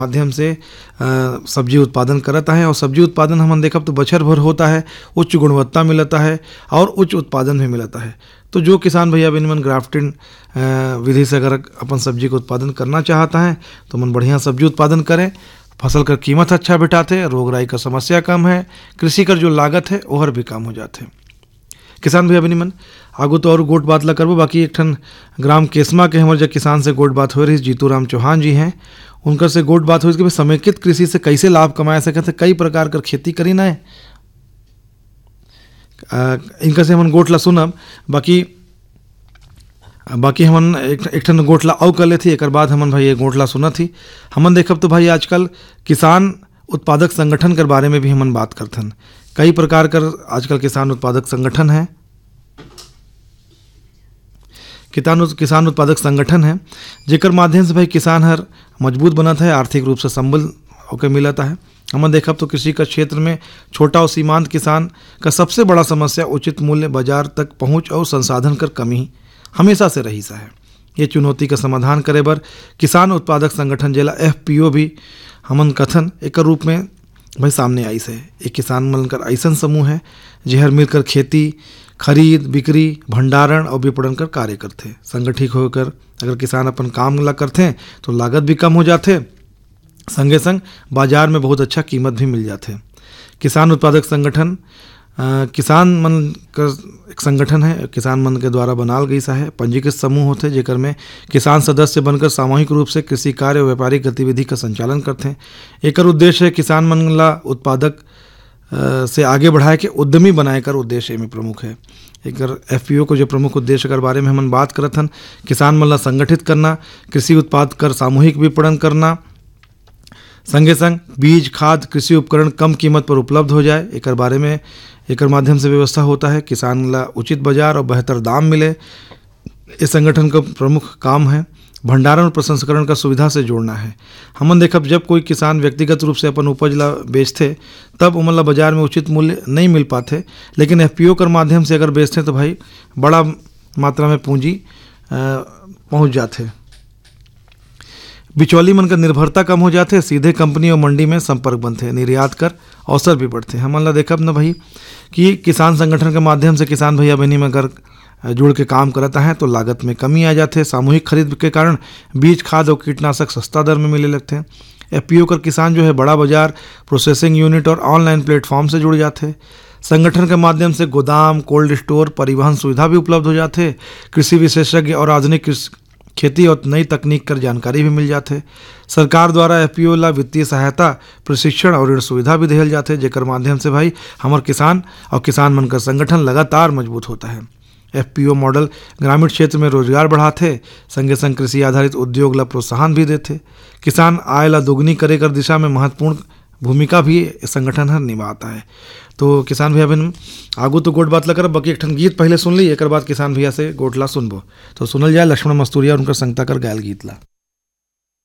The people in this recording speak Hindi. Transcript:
माध्यम से सब्जी उत्पादन करता है और सब्जी उत्पादन हमन देखब तो बछर भर होता है, उच्च गुणवत्ता मिलता है और उच्च उत्पादन भी मिलता है। तो जो किसान भैया बहन ग्राफ्टिंग विधि से अगर अपन सब्जी को उत्पादन करना चाहता है तो मन बढ़िया सब्जी उत्पादन करें, फसल का कीमत अच्छा बिठाते, रोग राई का समस्या कम है, कृषि कर जो लागत है ओहर भी कम हो जाते। किसान भैया बहनी मन आगू तो और गोट बात ला करबो, बाकी एक ठन ग्राम केसमा के हमारे जो किसान से गोट बात हो रही, जीतू राम चौहान जी हैं, उनकर से गोट बात हुई कि समेकित कृषि से कैसे लाभ कमाया सकते, कई प्रकार कर खेती करी ना है। इनका से हमन गोट ला सुनब, बाकी हमन एक ठन गोट ला अव कर ले थी, एक बाद हमन भाई ये गोट ला सुना थी। हमन देखब तो भाई आजकल किसान उत्पादक संगठन के बारे में भी हमन बात करथन। कई प्रकार कर आजकल किसान उत्पादक संगठन है, किसान उत्पादक संगठन है, जेकर माध्यम से भाई किसान हर मजबूत बनत है, आर्थिक रूप से संबल होकर मिलता है। हमन देखब तो कृषि का क्षेत्र में छोटा और सीमांत किसान का सबसे बड़ा समस्या उचित मूल्य, बाजार तक पहुंच और संसाधन कर कमी हमेशा से रही सा है। ये चुनौती का समाधान करे बर किसान उत्पादक संगठन जेला FPO भी हमन कथन एक रूप में भाई सामने आई से। एक किसान मिलकर ऐसा समूह है जेहर मिलकर खेती, खरीद, बिक्री, भंडारण और विपणन कर कार्य करते। संगठित होकर अगर किसान अपन काम ला करते तो लागत भी कम हो जाते, संगे संग बाजार में बहुत अच्छा कीमत भी मिल जाते। किसान उत्पादक संगठन किसान मन का एक संगठन है, किसान मन के द्वारा बनाल गई सा है। पंजीकृत समूह होते जेकर में किसान सदस्य बनकर सामूहिक रूप से कृषि कार्य और व्यापारिक गतिविधि का संचालन करते हैं। एक उद्देश्य है किसान मन ला उत्पादक से आगे बढ़ाए के उद्यमी बनाए कर उद्देश्य में प्रमुख है। एक FPO को जो प्रमुख उद्देश्य कर बारे में हम बात करत हन, किसान मन ला संगठित करना, कृषि उत्पाद कर सामूहिक विपणन करना, संगे संग बीज, खाद, कृषि उपकरण कम कीमत पर उपलब्ध हो जाए, एक बारे में एक माध्यम से व्यवस्था होता है। किसान ला उचित बाजार और बेहतर दाम मिले, इस संगठन का प्रमुख काम है। भंडारण और प्रसंस्करण का सुविधा से जोड़ना है। हमन देखब जब कोई किसान व्यक्तिगत रूप से अपन उपज ला बेचते तब उमन ला बाजार में उचित मूल्य नहीं मिल पाते, लेकिन FPO कर माध्यम से अगर बेचते तो भाई बड़ा मात्रा में पूंजी पहुंच जाते। बिचौली मन का निर्भरता कम हो जाते, सीधे कंपनी और मंडी में संपर्क बनते, निर्यात कर अवसर भी बढ़ते। हमन ला देखब न भाई कि किसान संगठन के माध्यम से किसान भैया बहनी में अगर जुड़ के काम करता है तो लागत में कमी आ जाते। सामूहिक खरीद के कारण बीज, खाद और कीटनाशक सस्ता दर में मिले लगते हैं। FPO कर किसान जो है बड़ा बाजार, प्रोसेसिंग यूनिट और ऑनलाइन प्लेटफॉर्म से जुड़ जाते। संगठन के माध्यम से गोदाम, कोल्ड स्टोर, परिवहन सुविधा भी उपलब्ध हो जाते। कृषि विशेषज्ञ और आधुनिक खेती और नई तकनीक कर जानकारी भी मिल जाते। सरकार द्वारा FPO ला वित्तीय सहायता, प्रशिक्षण और ऋण सुविधा भी दिहल जाते, जेकर माध्यम से भाई हमार किसान और किसान मन का संगठन लगातार मजबूत होता है। FPO मॉडल ग्रामीण क्षेत्र में रोजगार बढ़ाते, संगे संग कृषि आधारित उद्योग ला प्रोत्साहन भी देते। किसान आय ला दोगुनी करे कर दिशा में महत्वपूर्ण भूमिका भी संगठन हर निभाता है। तो किसान भैया बहन आगू तो गोट बात ला कर, बाकी एक ठन गीत पहले सुन ली, एक बाद किसान भैया से गोट ला सुनबो। तो सुनल जाए लक्ष्मण मस्तूरिया और उनका संगता कर गायल गीत ला।